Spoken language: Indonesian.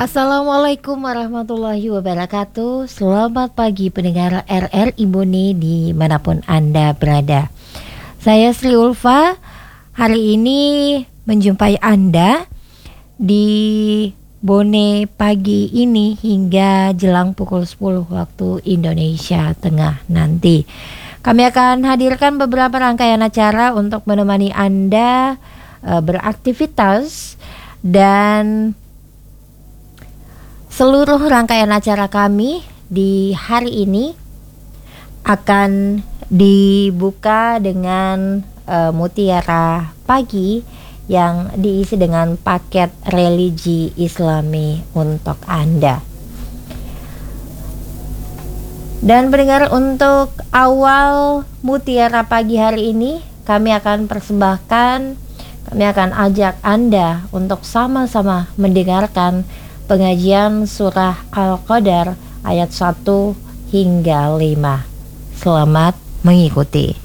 Assalamualaikum warahmatullahi wabarakatuh. Selamat pagi pendengar RRI Bone dimanapun Anda berada. Saya Sri Ulfa. Hari ini menjumpai Anda di Bone pagi ini hingga jelang pukul 10 waktu Indonesia Tengah nanti. Kami akan hadirkan beberapa rangkaian acara untuk menemani Anda beraktivitas, dan seluruh rangkaian acara kami di hari ini akan dibuka dengan Mutiara Pagi yang diisi dengan paket religi Islami untuk Anda. Dan pendengar, untuk awal Mutiara Pagi hari ini kami akan ajak Anda untuk sama-sama mendengarkan pengajian surah Al-Qadar ayat 1 hingga 5. Selamat mengikuti.